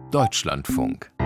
Deutschlandfunk.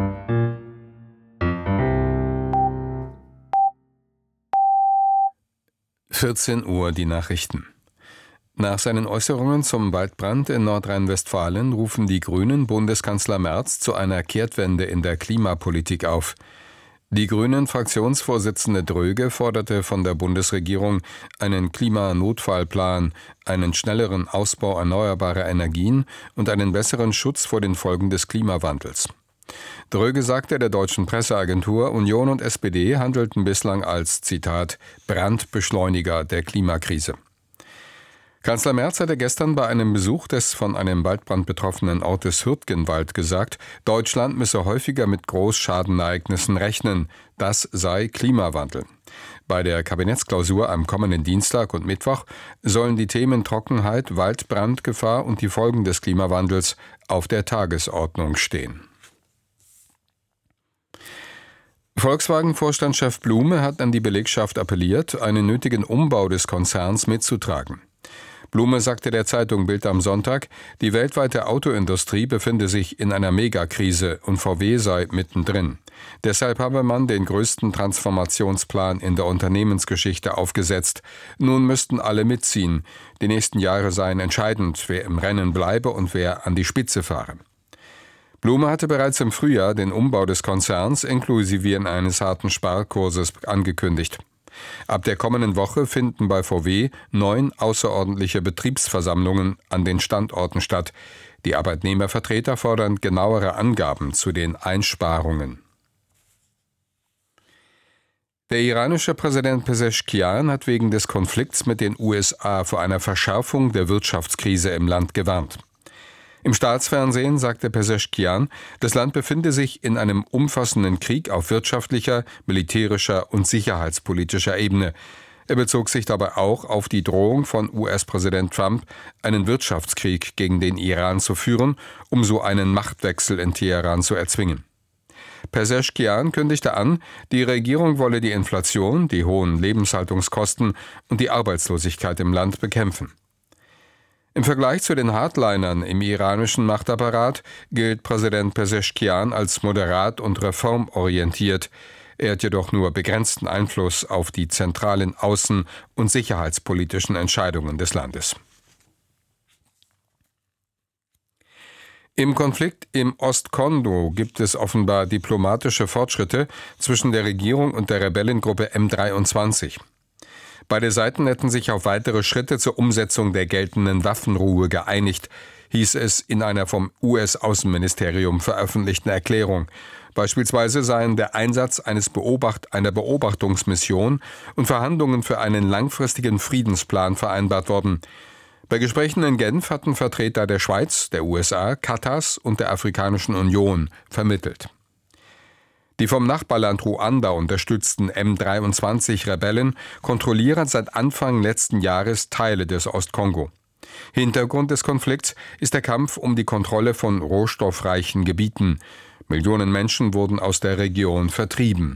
(14 Uhr) die Nachrichten. Nach seinen Äußerungen zum Waldbrand in Nordrhein-Westfalen rufen die Grünen Bundeskanzler Merz zu einer Kehrtwende in der Klimapolitik auf. Die Grünen-Fraktionsvorsitzende Dröge forderte von der Bundesregierung einen Klimanotfallplan, einen schnelleren Ausbau erneuerbarer Energien und einen besseren Schutz vor den Folgen des Klimawandels. Dröge sagte der deutschen Presseagentur, Union und SPD handelten bislang als, Zitat, Brandbeschleuniger der Klimakrise. Kanzler Merz hatte gestern bei einem Besuch des von einem Waldbrand betroffenen Ortes Hürtgenwald gesagt, Deutschland müsse häufiger mit Großschadenereignissen rechnen. Das sei Klimawandel. Bei der Kabinettsklausur am kommenden Dienstag und Mittwoch sollen die Themen Trockenheit, Waldbrandgefahr und die Folgen des Klimawandels auf der Tagesordnung stehen. Volkswagen-Vorstandschef Blume hat an die Belegschaft appelliert, einen nötigen Umbau des Konzerns mitzutragen. Blume sagte der Zeitung Bild am Sonntag, die weltweite Autoindustrie befinde sich in einer Megakrise und VW sei mittendrin. Deshalb habe man den größten Transformationsplan in der Unternehmensgeschichte aufgesetzt. Nun müssten alle mitziehen. Die nächsten Jahre seien entscheidend, wer im Rennen bleibe und wer an die Spitze fahre. Blume hatte bereits im Frühjahr den Umbau des Konzerns inklusive eines harten Sparkurses angekündigt. Ab der kommenden Woche finden bei VW 9 außerordentliche Betriebsversammlungen an den Standorten statt. Die Arbeitnehmervertreter fordern genauere Angaben zu den Einsparungen. Der iranische Präsident Pezeshkian hat wegen des Konflikts mit den USA vor einer Verschärfung der Wirtschaftskrise im Land gewarnt. Im Staatsfernsehen sagte Pezeshkian, das Land befinde sich in einem umfassenden Krieg auf wirtschaftlicher, militärischer und sicherheitspolitischer Ebene. Er bezog sich dabei auch auf die Drohung von US-Präsident Trump, einen Wirtschaftskrieg gegen den Iran zu führen, um so einen Machtwechsel in Teheran zu erzwingen. Pezeshkian kündigte an, die Regierung wolle die Inflation, die hohen Lebenshaltungskosten und die Arbeitslosigkeit im Land bekämpfen. Im Vergleich zu den Hardlinern im iranischen Machtapparat gilt Präsident Pezeshkian als moderat und reformorientiert. Er hat jedoch nur begrenzten Einfluss auf die zentralen außen- und sicherheitspolitischen Entscheidungen des Landes. Im Konflikt im Ostkongo gibt es offenbar diplomatische Fortschritte zwischen der Regierung und der Rebellengruppe M23. Beide Seiten hätten sich auf weitere Schritte zur Umsetzung der geltenden Waffenruhe geeinigt, hieß es in einer vom US-Außenministerium veröffentlichten Erklärung. Beispielsweise seien der Einsatz einer Beobachtungsmission und Verhandlungen für einen langfristigen Friedensplan vereinbart worden. Bei Gesprächen in Genf hatten Vertreter der Schweiz, der USA, Katars und der Afrikanischen Union vermittelt. Die vom Nachbarland Ruanda unterstützten M23-Rebellen kontrollieren seit Anfang letzten Jahres Teile des Ostkongo. Hintergrund des Konflikts ist der Kampf um die Kontrolle von rohstoffreichen Gebieten. Millionen Menschen wurden aus der Region vertrieben.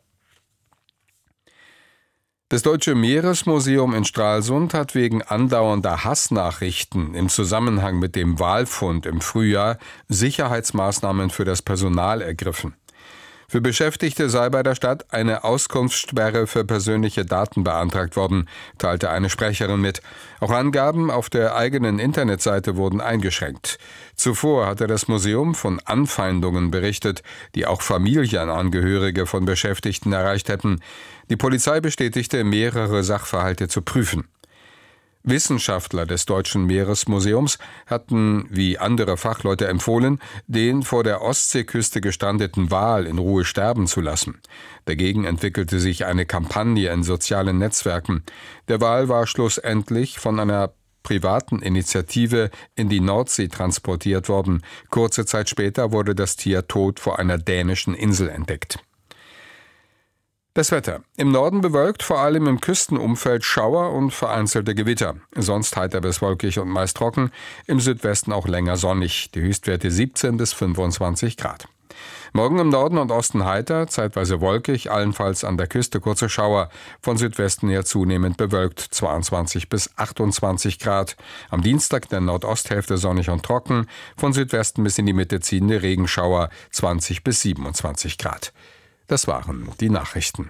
Das Deutsche Meeresmuseum in Stralsund hat wegen andauernder Hassnachrichten im Zusammenhang mit dem Walfund im Frühjahr Sicherheitsmaßnahmen für das Personal ergriffen. Für Beschäftigte sei bei der Stadt eine Auskunftssperre für persönliche Daten beantragt worden, teilte eine Sprecherin mit. Auch Angaben auf der eigenen Internetseite wurden eingeschränkt. Zuvor hatte das Museum von Anfeindungen berichtet, die auch Familienangehörige von Beschäftigten erreicht hätten. Die Polizei bestätigte, mehrere Sachverhalte zu prüfen. Wissenschaftler des Deutschen Meeresmuseums hatten, wie andere Fachleute empfohlen, den vor der Ostseeküste gestrandeten Wal in Ruhe sterben zu lassen. Dagegen entwickelte sich eine Kampagne in sozialen Netzwerken. Der Wal war schlussendlich von einer privaten Initiative in die Nordsee transportiert worden. Kurze Zeit später wurde das Tier tot vor einer dänischen Insel entdeckt. Das Wetter. Im Norden bewölkt, vor allem im Küstenumfeld Schauer und vereinzelte Gewitter. Sonst heiter bis wolkig und meist trocken. Im Südwesten auch länger sonnig. Die Höchstwerte 17 bis 25 Grad. Morgen im Norden und Osten heiter, zeitweise wolkig, allenfalls an der Küste kurze Schauer, von Südwesten her zunehmend bewölkt, 22 bis 28 Grad. Am Dienstag in der Nordosthälfte sonnig und trocken, von Südwesten bis in die Mitte ziehende Regenschauer, 20 bis 27 Grad. Das waren die Nachrichten.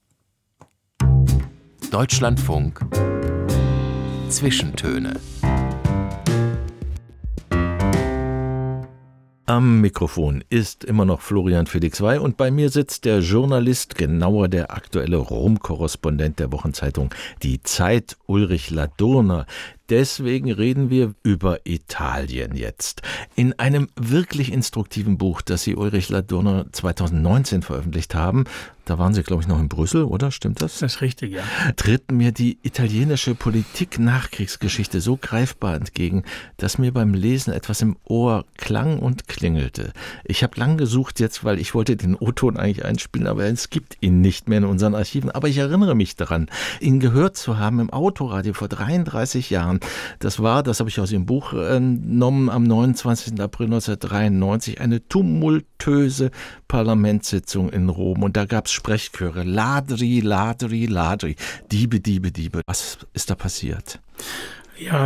Deutschlandfunk Zwischentöne. Am Mikrofon ist immer noch Florian Felix Wey und bei mir sitzt der Journalist, genauer der aktuelle Rom-Korrespondent der Wochenzeitung Die Zeit, Ulrich Ladurner. Deswegen reden wir über Italien jetzt. In einem wirklich instruktiven Buch, das Sie, Ulrich Ladurner, 2019 veröffentlicht haben, da waren Sie, glaube ich, noch in Brüssel, oder? Stimmt das? Das ist richtig, ja. Tritt mir die italienische Politik-Nachkriegsgeschichte so greifbar entgegen, dass mir beim Lesen etwas im Ohr klang und klingelte. Ich habe lang gesucht jetzt, weil ich wollte den O-Ton eigentlich einspielen, aber es gibt ihn nicht mehr in unseren Archiven. Aber ich erinnere mich daran, ihn gehört zu haben im Autoradio vor 33 Jahren. Das habe ich aus Ihrem Buch entnommen, am 29. April 1993, eine tumultöse Parlamentssitzung in Rom. Und da gab es Sprechchöre. Ladri, Ladri, Ladri. Diebe, Diebe, Diebe. Was ist da passiert? Ja,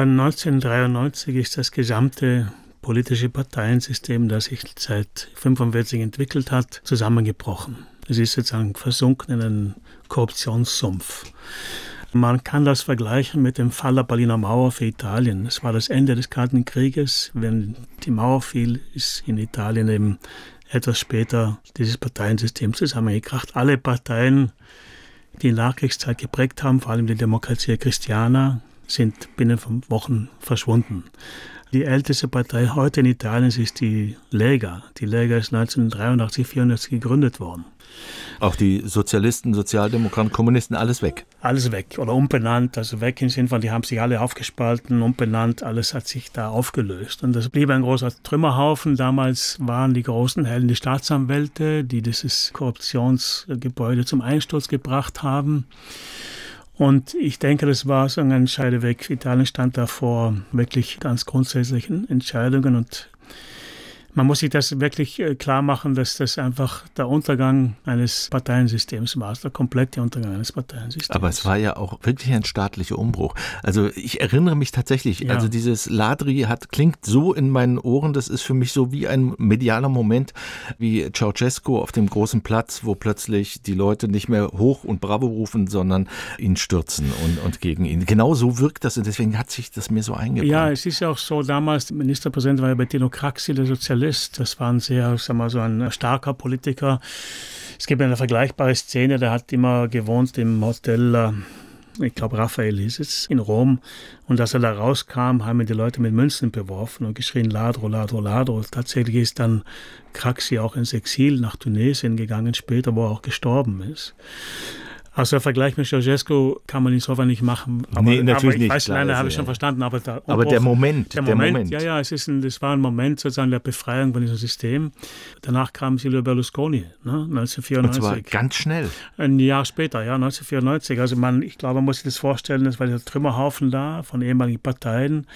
1993 ist das gesamte politische Parteiensystem, das sich seit 1945 entwickelt hat, zusammengebrochen. Es ist sozusagen versunken in einen Korruptionssumpf. Man kann das vergleichen mit dem Fall der Berliner Mauer für Italien. Es war das Ende des Kalten Krieges. Wenn die Mauer fiel, ist in Italien eben etwas später dieses Parteiensystem zusammengekracht. Alle Parteien, die die Nachkriegszeit geprägt haben, vor allem die Democrazia Cristiana, sind binnen von Wochen verschwunden. Die älteste Partei heute in Italien ist die Lega. Die Lega ist 1983, 1994 gegründet worden. Auch die Sozialisten, Sozialdemokraten, Kommunisten, alles weg? Alles weg oder umbenannt, also weg im Sinne von, die haben sich alle aufgespalten, umbenannt, alles hat sich da aufgelöst. Und das blieb ein großer Trümmerhaufen. Damals waren die großen Helden die Staatsanwälte, die dieses Korruptionsgebäude zum Einsturz gebracht haben. Und ich denke, das war so ein Scheideweg. Italien stand da vor wirklich ganz grundsätzlichen Entscheidungen und man muss sich das wirklich klar machen, dass das einfach der Untergang eines Parteiensystems war, der komplette Untergang eines Parteiensystems. Aber es war ja auch wirklich ein staatlicher Umbruch. Also ich erinnere mich tatsächlich, ja. Also dieses Ladri klingt so in meinen Ohren, das ist für mich so wie ein medialer Moment, wie Ceausescu auf dem großen Platz, wo plötzlich die Leute nicht mehr Hoch und Bravo rufen, sondern ihn stürzen und gegen ihn. Genau so wirkt das und deswegen hat sich das mir so eingebrannt. Ja, es ist ja auch so, damals der Ministerpräsident war ja Bettino Craxi, der Sozialist. Das war ein sehr, so ein starker Politiker. Es gibt eine vergleichbare Szene, der hat immer gewohnt im Hotel, ich glaube Raphael hieß es, in Rom. Und als er da rauskam, haben ihn die Leute mit Münzen beworfen und geschrien, Ladro, Ladro, Ladro. Tatsächlich ist dann Craxi auch ins Exil nach Tunesien gegangen, später, wo er auch gestorben ist. Also der Vergleich mit Ceausescu kann man insofern nicht machen. Aber, nee, natürlich nicht. Ich weiß, nein, habe ich schon verstanden. Aber der Moment. Ja, das war ein Moment sozusagen der Befreiung von diesem System. Danach kam Silvio Berlusconi, 1994. Und zwar ganz schnell. Ein Jahr später, 1994. Also ich glaube, man muss sich das vorstellen, das war der Trümmerhaufen da von ehemaligen Parteien.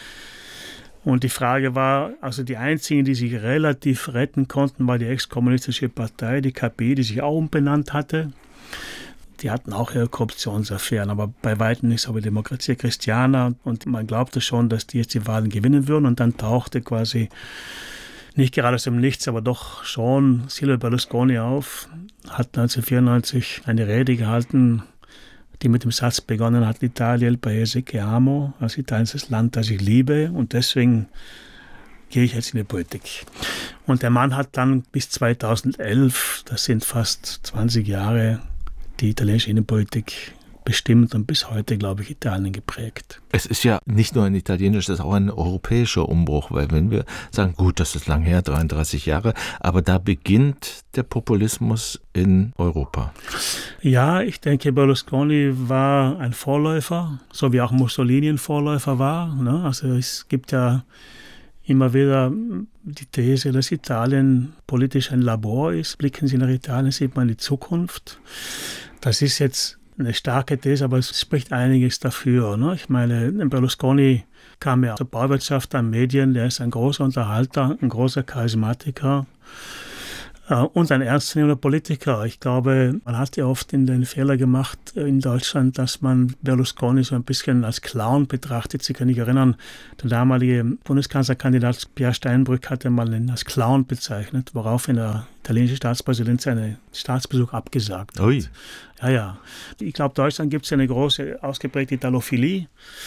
Und die Frage war, also die einzigen, die sich relativ retten konnten, war die ex-kommunistische Partei, die KP, die sich auch umbenannt hatte. Die hatten auch ihre Korruptionsaffären, aber bei weitem nicht so wie Democrazia Cristiana. Und man glaubte schon, dass die jetzt die Wahlen gewinnen würden. Und dann tauchte quasi nicht gerade aus dem Nichts, aber doch schon Silvio Berlusconi auf, hat 1994 eine Rede gehalten, die mit dem Satz begonnen hat, L'Italia è il paese che amo, also Italien ist das Land, das ich liebe. Und deswegen gehe ich jetzt in die Politik. Und der Mann hat dann bis 2011, das sind fast 20 Jahre, die italienische Innenpolitik bestimmt und bis heute, glaube ich, Italien geprägt. Es ist ja nicht nur ein italienischer, es ist auch ein europäischer Umbruch, weil wenn wir sagen, gut, das ist lang her, 33 Jahre, aber da beginnt der Populismus in Europa. Ja, ich denke, Berlusconi war ein Vorläufer, so wie auch Mussolini ein Vorläufer war. Also es gibt ja immer wieder die These, dass Italien politisch ein Labor ist. Blicken Sie nach Italien, sieht man die Zukunft. Das ist jetzt eine starke These, aber es spricht einiges dafür. Ich meine, Berlusconi kam ja aus der Bauwirtschaft, an Medien, der ist ein großer Unterhalter, ein großer Charismatiker. Und ein ernstzunehmender Politiker. Ich glaube, man hat ja oft den Fehler gemacht in Deutschland, dass man Berlusconi so ein bisschen als Clown betrachtet. Sie können sich erinnern, der damalige Bundeskanzlerkandidat Pierre Steinbrück hatte mal ihn als Clown bezeichnet, woraufhin der italienische Staatspräsident seinen Staatsbesuch abgesagt hat. Ui. Ja. Ich glaube, in Deutschland gibt es eine große, ausgeprägte Italophilie.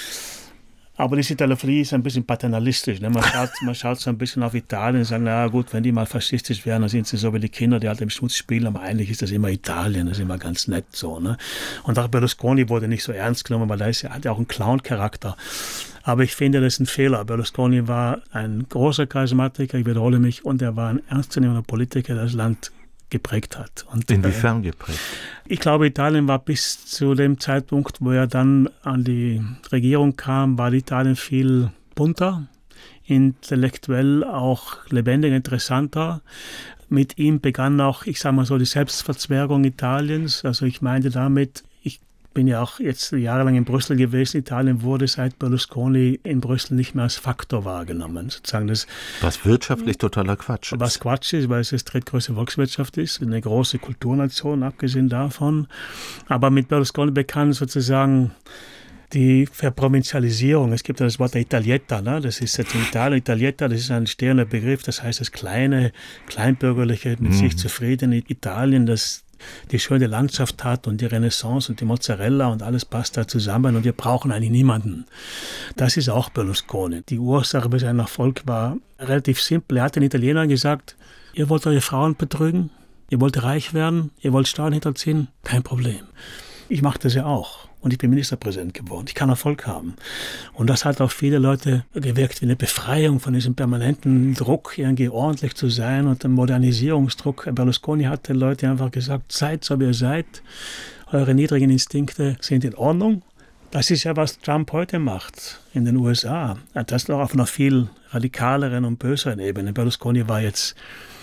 Aber diese Italophilie ist ein bisschen paternalistisch. Ne? Man schaut so ein bisschen auf Italien und sagt, na gut, wenn die mal faschistisch wären, dann sind sie so wie die Kinder, die halt im Schmutz spielen. Aber eigentlich ist das immer Italien, das ist immer ganz nett so. Ne? Und auch Berlusconi wurde nicht so ernst genommen, weil hat ja auch einen Clown-Charakter. Aber ich finde, das ist ein Fehler. Berlusconi war ein großer Charismatiker, ich wiederhole mich, und er war ein ernstzunehmender Politiker, der das Land geprägt hat. Und, inwiefern geprägt? Ich glaube, Italien war bis zu dem Zeitpunkt, wo er dann an die Regierung kam, war Italien viel bunter, intellektuell auch lebendiger, interessanter. Mit ihm begann auch, ich sage mal so, die Selbstverzwergung Italiens. Also ich meinte damit, ich bin ja auch jetzt jahrelang in Brüssel gewesen. Italien wurde seit Berlusconi in Brüssel nicht mehr als Faktor wahrgenommen. Sozusagen das, was wirtschaftlich totaler Quatsch ist. Was Quatsch ist, weil es das drittgrößte Volkswirtschaft ist, eine große Kulturnation, abgesehen davon. Aber mit Berlusconi begann sozusagen die Verprovinzialisierung. Es gibt ja das Wort Italietta, ne? Das ist jetzt in Italien. Italietta, das ist ein stehender Begriff, das heißt das kleine, kleinbürgerliche, mit sich zufriedene Italien, das die schöne Landschaft hat und die Renaissance und die Mozzarella und alles passt da zusammen und wir brauchen eigentlich niemanden. Das ist auch Berlusconi. Die Ursache für seinen Erfolg war relativ simpel. Er hat den Italienern gesagt, ihr wollt eure Frauen betrügen, ihr wollt reich werden, ihr wollt Steuern hinterziehen, kein Problem. Ich mache das ja auch. Und ich bin Ministerpräsident geworden. Ich kann Erfolg haben. Und das hat auf viele Leute gewirkt wie eine Befreiung von diesem permanenten Druck, irgendwie ordentlich zu sein und dem Modernisierungsdruck. Berlusconi hat den Leuten einfach gesagt, seid so wie ihr seid. Eure niedrigen Instinkte sind in Ordnung. Das ist ja, was Trump heute macht in den USA. Das noch auf einer viel radikaleren und böseren Ebene. Berlusconi war jetzt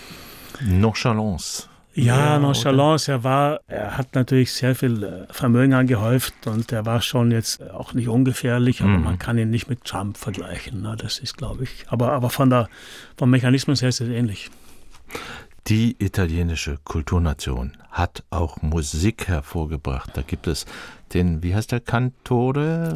Nonchalance. Ja, Nonchalance. Er hat natürlich sehr viel Vermögen angehäuft und er war schon jetzt auch nicht ungefährlich, aber man kann ihn nicht mit Trump vergleichen. Ne? Das ist, glaube ich, aber vom Mechanismus her ist es ähnlich. Die italienische Kulturnation hat auch Musik hervorgebracht. Da gibt es den, wie heißt der, Cantautore,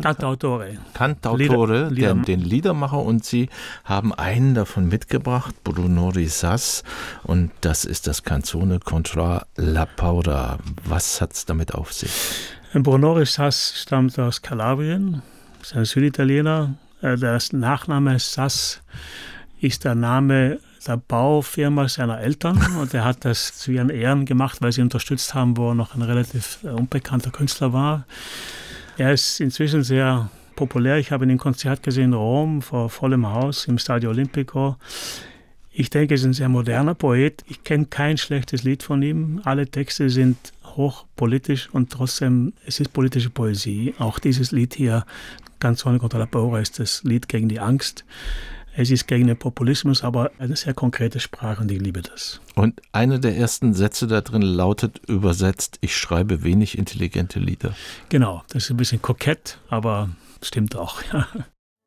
den Liedermacher, und Sie haben einen davon mitgebracht, Bruno Risas, und das ist das Canzone contra la paura. Was hat es damit auf sich? Bruno Risas stammt aus Kalabrien, ist ein Süditaliener. Der Nachname Sass ist der Name der Baufirma seiner Eltern und er hat das zu ihren Ehren gemacht, weil sie unterstützt haben, wo er noch ein relativ unbekannter Künstler war. Er ist inzwischen sehr populär. Ich habe ihn im Konzert gesehen in Rom vor vollem Haus im Stadio Olimpico. Ich denke, er ist ein sehr moderner Poet. Ich kenne kein schlechtes Lied von ihm. Alle Texte sind hochpolitisch und trotzdem, es ist politische Poesie. Auch dieses Lied hier, Canzone contra la paura, ist das Lied gegen die Angst. Es ist gegen den Populismus, aber eine sehr konkrete Sprache und ich liebe das. Und einer der ersten Sätze da drin lautet übersetzt, ich schreibe wenig intelligente Lieder. Genau, das ist ein bisschen kokett, aber stimmt auch. Ja.